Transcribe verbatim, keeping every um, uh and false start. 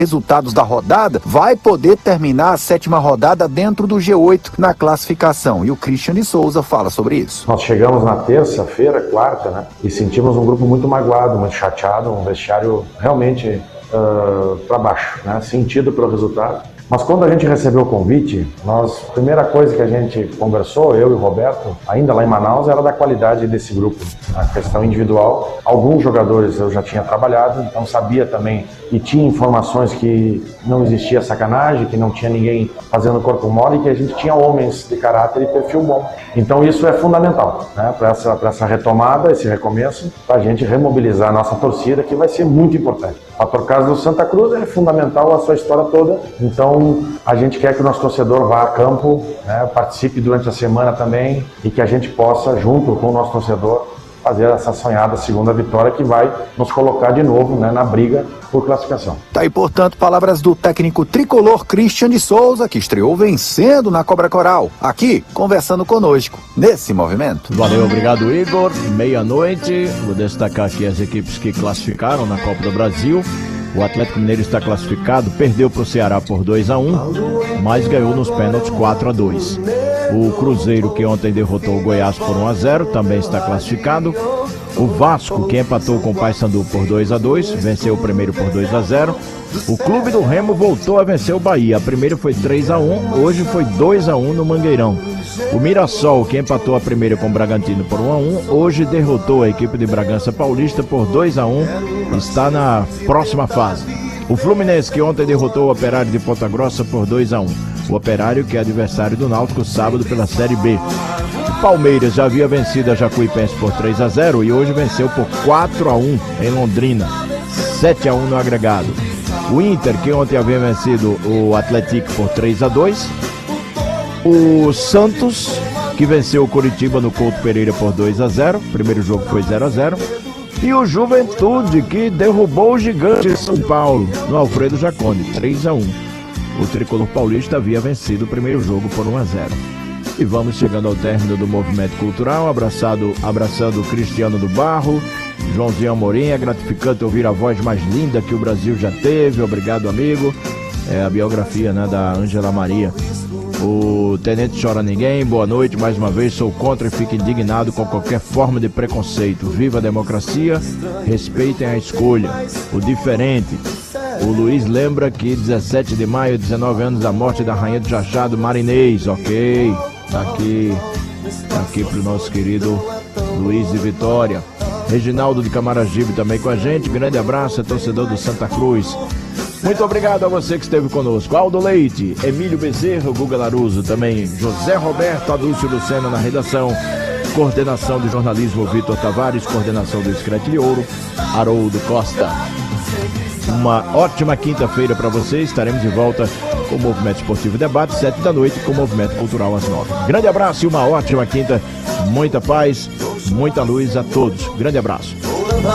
resultados da rodada, vai poder terminar a sétima rodada dentro do G oito na classificação. E o Christian de Souza fala sobre isso. Nós chegamos na terça-feira, quarta, né? E sentimos um grupo muito magoado, muito chateado, um vestiário realmente uh, para baixo, né? Sentido pelo resultado. Mas quando a gente recebeu o convite, nós, a primeira coisa que a gente conversou, eu e o Roberto, ainda lá em Manaus, era da qualidade desse grupo, a questão individual. Alguns jogadores eu já tinha trabalhado, então sabia também e tinha informações que não existia sacanagem, que não tinha ninguém fazendo corpo mole, e que a gente tinha homens de caráter e perfil bom. Então isso é fundamental, né, para essa, para essa retomada, esse recomeço, para a gente remobilizar a nossa torcida, que vai ser muito importante. A Fator Casa do Santa Cruz é fundamental a sua história toda, então a gente quer que o nosso torcedor vá a campo, né, participe durante a semana também e que a gente possa, junto com o nosso torcedor, fazer essa sonhada segunda vitória que vai nos colocar de novo, né, na briga por classificação. Tá aí, portanto, palavras do técnico tricolor Christian de Souza, que estreou vencendo na Cobra Coral, aqui conversando conosco nesse movimento. Valeu, obrigado, Igor. Meia-noite, vou destacar aqui as equipes que classificaram na Copa do Brasil. O Atlético Mineiro está classificado, perdeu para o Ceará por dois a um, mas ganhou nos pênaltis quatro a dois. O Cruzeiro, que ontem derrotou o Goiás por um a zero, também está classificado. O Vasco, que empatou com o Paysandu por dois a dois, venceu o primeiro por dois a zero. O Clube do Remo voltou a vencer o Bahia. A primeira foi três a um, hoje foi dois a um no Mangueirão. O Mirassol, que empatou a primeira com o Bragantino por um a um, hoje derrotou a equipe de Bragança Paulista por dois a um, está na próxima fase. O Fluminense, que ontem derrotou o Operário de Ponta Grossa por dois a um. O Operário, que é adversário do Náutico, sábado pela Série B. O Palmeiras já havia vencido a Jacuipense por três a zero e hoje venceu por quatro a um em Londrina, sete a um no agregado. O Inter, que ontem havia vencido o Atlético por três a dois. O Santos, que venceu o Coritiba no Couto Pereira por dois a zero. O primeiro jogo foi zero a zero. E o Juventude, que derrubou o gigante de São Paulo no Alfredo Jaconi, três a um. O tricolor paulista havia vencido o primeiro jogo por um a zero. E vamos chegando ao término do movimento cultural, abraçado, abraçando o Cristiano do Barro, Joãozinho Amorim. É gratificante ouvir a voz mais linda que o Brasil já teve. Obrigado, amigo. É a biografia, né, da Ângela Maria. O Tenente Chora Ninguém, boa noite mais uma vez, sou contra e fico indignado com qualquer forma de preconceito. Viva a democracia, respeitem a escolha, o diferente. O Luiz lembra que dezessete de maio, dezenove anos da morte da Rainha do Jachado Marinês, ok, tá aqui, tá aqui pro nosso querido Luiz de Vitória. Reginaldo de Camaragibe também com a gente, grande abraço, é torcedor do Santa Cruz. Muito obrigado a você que esteve conosco. Aldo Leite, Emílio Bezerra, Guga Laruso, também José Roberto, Adúlcio Lucena na redação, coordenação de jornalismo Vitor Tavares, coordenação do Escrete de Ouro, Haroldo Costa. Uma ótima quinta-feira para vocês, estaremos de volta com o Movimento Esportivo Debate, sete da noite, com o Movimento Cultural às nove. Grande abraço e uma ótima quinta, muita paz, muita luz a todos. Grande abraço.